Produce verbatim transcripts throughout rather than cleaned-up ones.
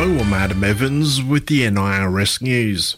Hello, I'm Adam Evans with the N I R S News.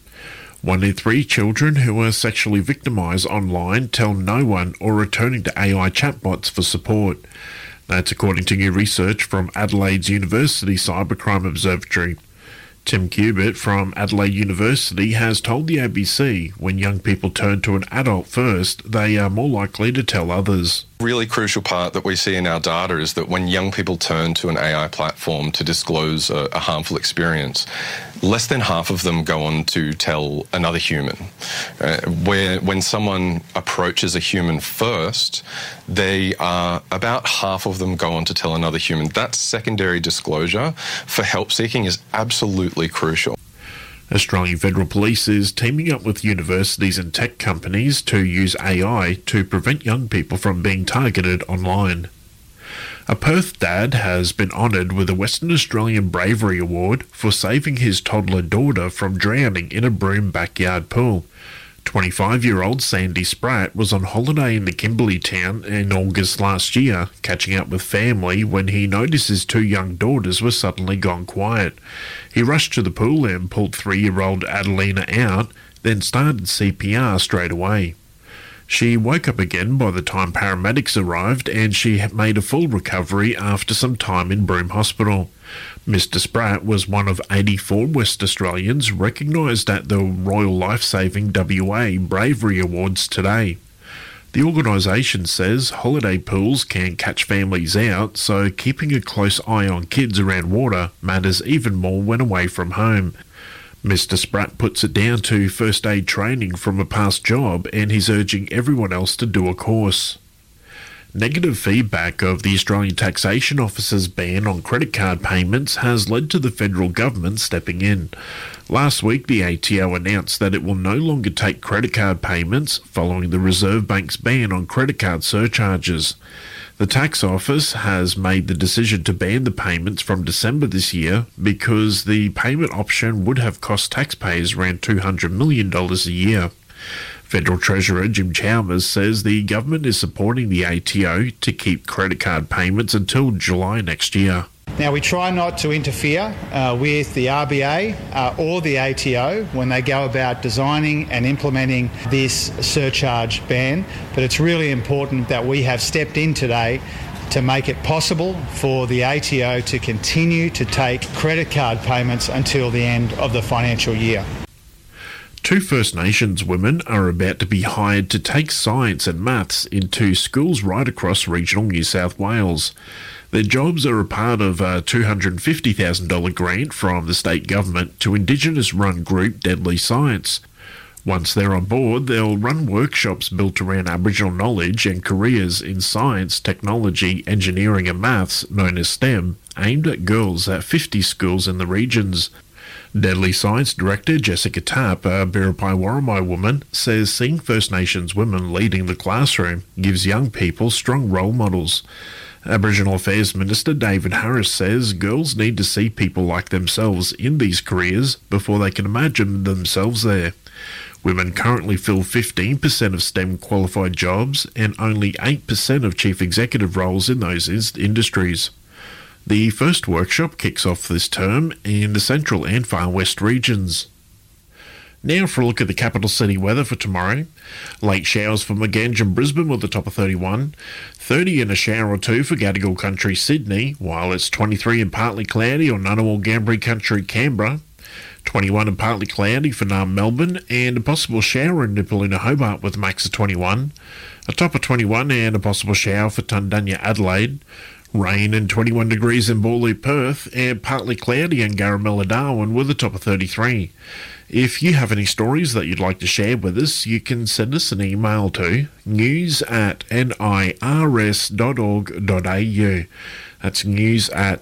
One in three children who are sexually victimised online tell no one or are turning to A I chatbots for support. That's according to new research from Adelaide's University Cybercrime Observatory. Tim Cubitt from Adelaide University has told the A B C when young people turn to an adult first, they are more likely to tell others. Really crucial part that we see in our data is that when young people turn to an A I platform to disclose a, a harmful experience, less than half of them go on to tell another human. Uh, where when someone approaches a human first, they are about half of them go on to tell another human. That secondary disclosure for help seeking is absolutely crucial. Australian Federal Police is teaming up with universities and tech companies to use A I to prevent young people from being targeted online. A Perth dad has been honoured with a Western Australian Bravery Award for saving his toddler daughter from drowning in a Broome backyard pool. twenty-five-year-old Sandy Spratt was on holiday in the Kimberley town in August last year, catching up with family when he noticed his two young daughters were suddenly gone quiet. He rushed to the pool and pulled three-year-old Adelina out, then started C P R straight away. She woke up again by the time paramedics arrived, and she had made a full recovery after some time in Broome Hospital. Mister Spratt was one of eighty-four West Australians recognised at the Royal Lifesaving W A Bravery Awards today. The organisation says holiday pools can catch families out, so keeping a close eye on kids around water matters even more when away from home. Mister Spratt puts it down to first aid training from a past job, and he's urging everyone else to do a course. Negative feedback of the Australian Taxation Office's ban on credit card payments has led to the federal government stepping in. Last week, the A T O announced that it will no longer take credit card payments following the Reserve Bank's ban on credit card surcharges. The tax office has made the decision to ban the payments from December this year because the payment option would have cost taxpayers around two hundred million dollars a year. Federal Treasurer Jim Chalmers says the government is supporting the A T O to keep credit card payments until July next year. Now, we try not to interfere uh, with the R B A uh, or the A T O when they go about designing and implementing this surcharge ban, but it's really important that we have stepped in today to make it possible for the A T O to continue to take credit card payments until the end of the financial year. Two First Nations women are about to be hired to take science and maths into schools right across regional New South Wales. Their jobs are a part of a two hundred fifty thousand dollars grant from the state government to Indigenous-run group Deadly Science. Once they're on board, they'll run workshops built around Aboriginal knowledge and careers in science, technology, engineering and maths, known as STEM, aimed at girls at fifty schools in the regions. Deadly Science Director Jessica Tapp, a Biripi Worimi woman, says seeing First Nations women leading the classroom gives young people strong role models. Aboriginal Affairs Minister David Harris says girls need to see people like themselves in these careers before they can imagine themselves there. Women currently fill fifteen percent of STEM qualified jobs and only eight percent of chief executive roles in those industries. The first workshop kicks off this term in the central and far west regions. Now for a look at the capital city weather for tomorrow. Late showers for Maganj and Brisbane with a top of thirty-one. thirty and a shower or two for Gadigal Country, Sydney, while it's twenty-three and partly cloudy on Ngunnawal Ngambri Country, Canberra. twenty-one and partly cloudy for Naarm, Melbourne, and a possible shower in Nipaluna, Hobart with a max of twenty-one. A top of twenty-one and a possible shower for Tundunya, Adelaide. Rain and twenty-one degrees in Borloo, Perth, and partly cloudy in Garamella, Darwin with a top of thirty-three. If you have any stories that you'd like to share with us, you can send us an email to news at nirs dot org dot a u. That's news at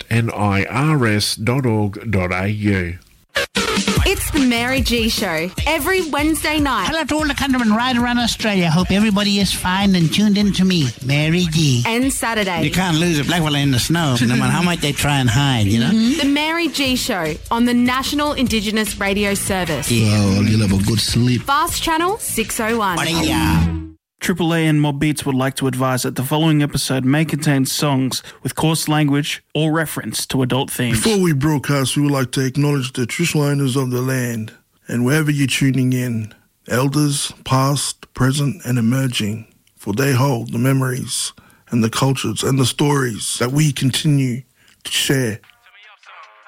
nirs dot org dot a u. It's the Mary G Show, every Wednesday night. Hello to all the countrymen right around Australia. Hope everybody is fine and tuned in to me, Mary G. And Saturday. You can't lose a black fella in the snow, no matter how much they try and hide, you know? Mm-hmm. The Mary G Show on the National Indigenous Radio Service. Yeah. Oh, you'll have a good sleep. Fast Channel six oh one. What are ya? Triple A and Mob Beats would like to advise that the following episode may contain songs with coarse language or reference to adult themes. Before we broadcast, we would like to acknowledge the traditional owners of the land and wherever you're tuning in, elders, past, present and emerging, for they hold the memories and the cultures and the stories that we continue to share.